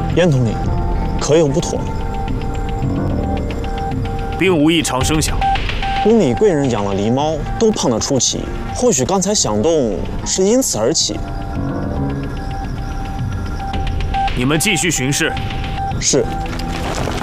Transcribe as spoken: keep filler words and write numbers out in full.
严统领，可有不妥？ 并无异常声响。 宫里贵人养了狸猫，都胖得出奇。或许刚才响动是因此而起。 你们继续巡视。 是。